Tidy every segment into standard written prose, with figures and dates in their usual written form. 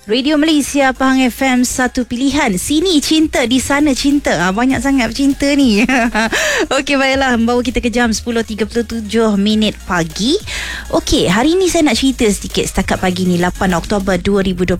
Radio Malaysia Pahang FM, satu pilihan. Sini cinta, di sana cinta. Banyak sangat cinta ni. Okey, baiklah, membawa kita ke jam 10.37 pagi. Okey, hari ni saya nak cerita sedikit setakat pagi ni 8 Oktober 2026.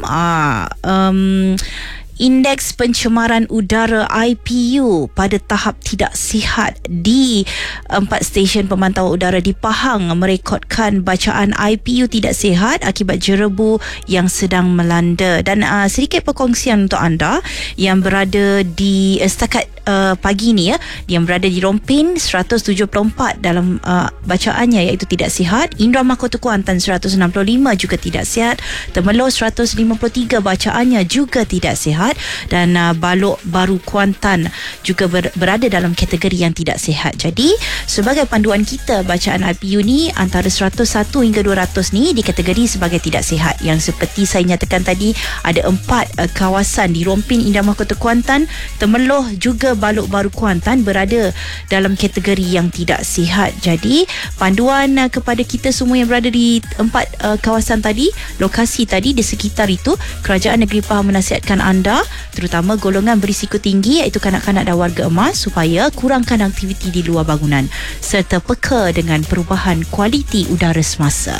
Indeks pencemaran udara IPU pada tahap tidak sihat di 4 stesen pemantauan udara di Pahang merekodkan bacaan IPU tidak sihat akibat jerebu yang sedang melanda. Dan sedikit perkongsian untuk anda yang berada di setakat pagi ni yang berada di Rompin 174 dalam bacaannya iaitu tidak sihat. Indra Mahkota Kuantan 165 juga tidak sihat. Temerloh 153 bacaannya juga tidak sihat. Dan Balok Baru Kuantan juga berada dalam kategori yang tidak sihat. Jadi sebagai panduan kita, bacaan IPU ni antara 101 hingga 200 ni di kategori sebagai tidak sihat. Yang seperti saya nyatakan tadi, ada 4 kawasan di Rompin, Indah Mahkota Kuantan, Temerloh juga Balok Baru Kuantan berada dalam kategori yang tidak sihat. Jadi panduan kepada kita semua yang berada di 4 kawasan tadi, lokasi tadi di sekitar itu, Kerajaan Negeri Pahang menasihatkan anda, terutama golongan berisiko tinggi iaitu kanak-kanak dan warga emas, supaya kurangkan aktiviti di luar bangunan serta peka dengan perubahan kualiti udara semasa.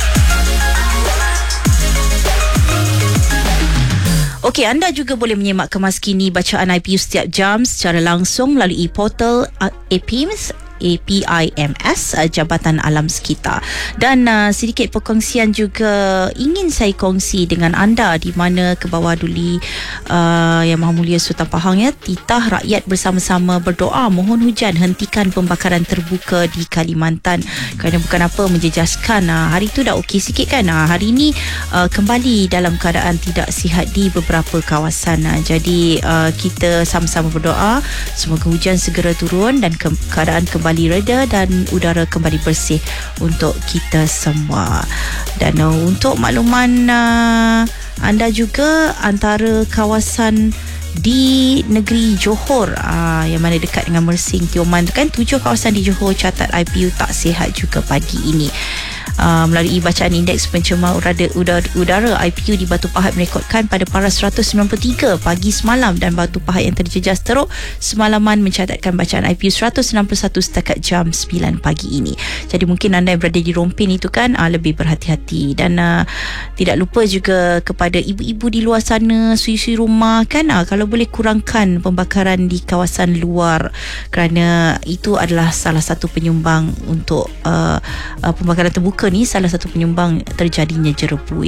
Okey, anda juga boleh menyemak Kemas Kini bacaan IPU setiap jam secara langsung melalui portal APIMS Jabatan Alam Sekitar. Dan sedikit perkongsian juga ingin saya kongsi dengan anda, di mana ke bawah duli Yang Maha Mulia Sultan Pahang titah rakyat bersama-sama berdoa mohon hujan hentikan pembakaran terbuka di Kalimantan, kerana bukan apa menjejaskan hari tu dah okey sikit kan, hari ni kembali dalam keadaan tidak sihat di beberapa kawasan. Jadi kita sama-sama berdoa semoga hujan segera turun dan keadaan kembali reda dan udara kembali bersih untuk kita semua. Dan untuk makluman anda juga, antara kawasan di negeri Johor yang mana dekat dengan Mersing, Tioman kan, 7 kawasan di Johor catat IPU tak sihat juga pagi ini. Melalui bacaan indeks pencemaran udara IPU di Batu Pahat merekodkan pada paras 193 pagi semalam, dan Batu Pahat yang terjejas teruk semalaman mencatatkan bacaan IPU 161 setakat jam 9 pagi ini. Jadi mungkin anda yang berada di Rompin itu kan lebih berhati-hati. Dan tidak lupa juga kepada ibu-ibu di luar sana, sui-sui rumah kan, kalau boleh kurangkan pembakaran di kawasan luar, kerana itu adalah salah satu penyumbang untuk pembakaran terbuka ni, salah satu penyumbang terjadinya jerebu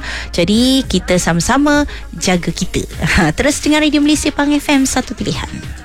jadi kita sama-sama jaga kita. Terus dengar Radio Malaysia Pahang FM, satu pilihan.